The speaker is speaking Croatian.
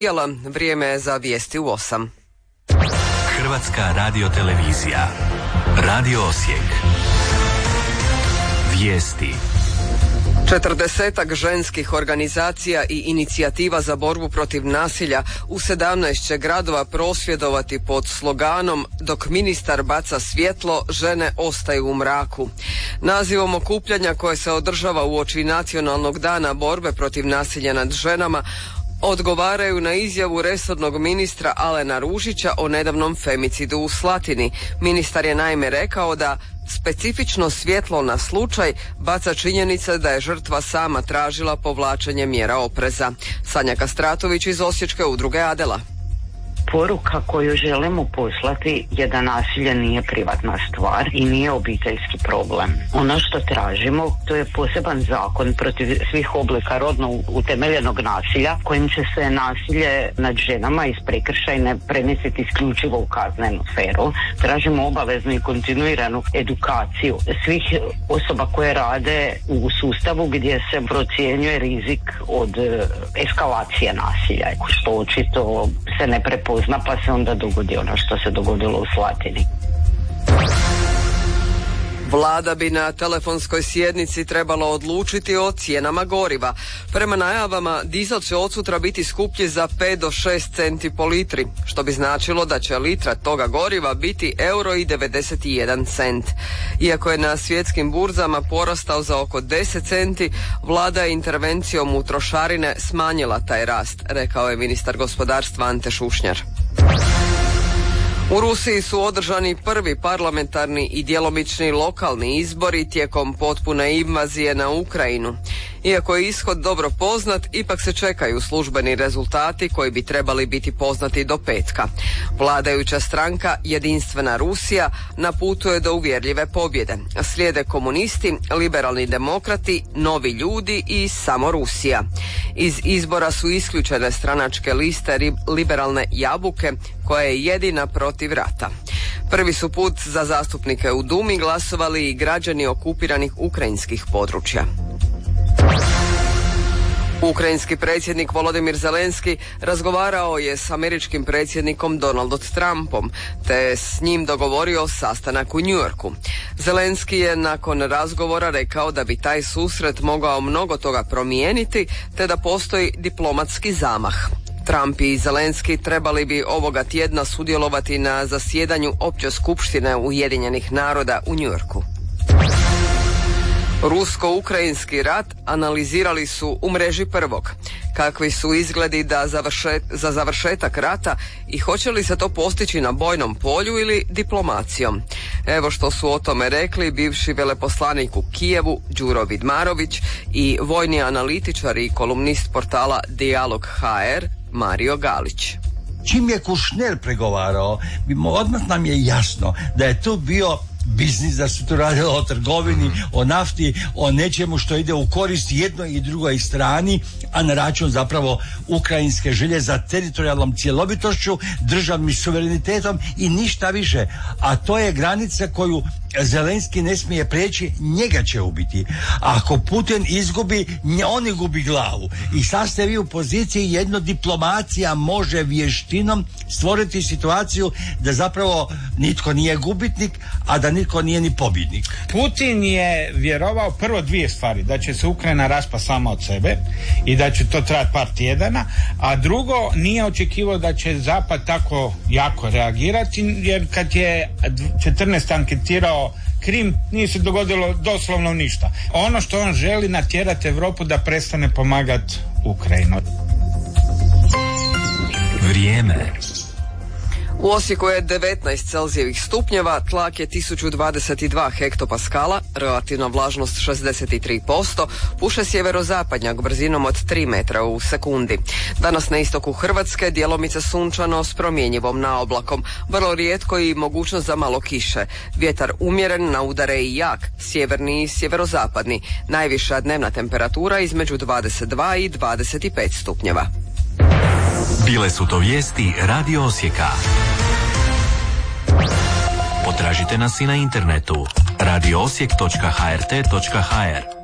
Vrijeme je za vijesti u 8. Hrvatska radiotelevizija. Radio Osijek. Vijesti. 40 ženskih organizacija i inicijativa za borbu protiv nasilja u 17 će gradova prosvjedovati pod sloganom "Dok ministar baca svjetlo, žene ostaju u mraku". Nazivom okupljanja koje se održava uoči Nacionalnog dana borbe protiv nasilja nad ženama odgovaraju na izjavu resornog ministra Alena Ružića o nedavnom femicidu u Slatini. Ministar je naime rekao da specifično svjetlo na slučaj baca činjenica da je žrtva sama tražila povlačenje mjera opreza. Sanja Kastratović iz Osječke udruge Adela. Poruka koju želimo poslati je da nasilje nije privatna stvar i nije obiteljski problem. Ono što tražimo, to je poseban zakon protiv svih oblika rodno utemeljenog nasilja, kojim će se nasilje nad ženama iz prekršajne premjestiti isključivo u kaznenu sferu. Tražimo obaveznu i kontinuiranu edukaciju svih osoba koje rade u sustavu gdje se procjenjuje rizik od eskalacije nasilja, što očito se ne prepozna, pa se onda dogodi ono što se dogodilo u Slatini. Vlada bi na telefonskoj sjednici trebala odlučiti o cijenama goriva. Prema najavama, dizel će odsutra biti skuplji za 5 do 6 centi po litri, što bi značilo da će litra toga goriva biti €1,91. Iako je na svjetskim burzama porastao za oko 10 centi, vlada je intervencijom u trošarine smanjila taj rast, rekao je ministar gospodarstva Ante Šušnjar. U Rusiji su održani prvi parlamentarni i djelomični lokalni izbori tijekom potpune invazije na Ukrajinu. Iako je ishod dobro poznat, ipak se čekaju službeni rezultati koji bi trebali biti poznati do petka. Vladajuća stranka Jedinstvena Rusija na putu je do uvjerljive pobjede. Slijede komunisti, liberalni demokrati, Novi ljudi i samo Rusija. Iz izbora su isključene stranačke liste Liberalne jabuke, koja je jedina protiv rata. Prvi su put za zastupnike u Dumi glasovali i građani okupiranih ukrajinskih područja. Ukrajinski predsjednik Volodimir Zelenski razgovarao je s američkim predsjednikom Donaldom Trumpom, te s njim dogovorio sastanak u New Yorku. Zelenski je nakon razgovora rekao da bi taj susret mogao mnogo toga promijeniti, te da postoji diplomatski zamah. Trump i Zelenski trebali bi ovoga tjedna sudjelovati na zasjedanju Opće skupštine Ujedinjenih naroda u New Yorku. Rusko-ukrajinski rat analizirali su u mreži Prvog. Kakvi su izgledi za završetak rata i hoće li se to postići na bojnom polju ili diplomacijom? Evo što su o tome rekli bivši veleposlanik u Kijevu Đuro Vidmarović i vojni analitičar i kolumnist portala Dijalog.hr Mario Galić. Čim je Kušnel pregovarao, odmah nam je jasno da je to bio biznis, da se tu radilo o trgovini, o nafti, o nečemu što ide u korist jednoj i drugoj strani, a na račun zapravo ukrajinske želje za teritorijalnom cjelovitošću, državnim suverenitetom i ništa više. A to je granica koju Zelenski ne smije prijeći, njega će ubiti. A ako Putin izgubi, on gubi glavu. I sad ste vi u poziciji, jedno diplomacija može vještinom stvoriti situaciju da zapravo nitko nije gubitnik, a da nitko nije ni pobjednik. Putin je vjerovao prvo dvije stvari, da će se Ukrajina raspasti sama od sebe i da će to trajati par tjedana, a drugo, nije očekivao da će Zapad tako jako reagirati, jer kad je 14 anketirao Krim, nije se dogodilo doslovno ništa. Ono što on želi, natjerati Europu da prestane pomagati Ukrajinu. Vrijeme. U Osijeku je 19 Celzijevih stupnjeva, tlak je 1022 hektopaskala, relativna vlažnost 63%, puše sjeverozapadnjak brzinom od 3 metra u sekundi. Danas na istoku Hrvatske djelomice sunčano s promjenjivom naoblakom, vrlo rijetko i mogućnost za malo kiše. Vjetar umjeren, na udare i jak, sjeverni i sjeverozapadni. Najviša dnevna temperatura između 22 i 25 stupnjeva. Bile su to vijesti Radio Osijeka. Potražite nas i na internetu radioosijek.hrt.hr.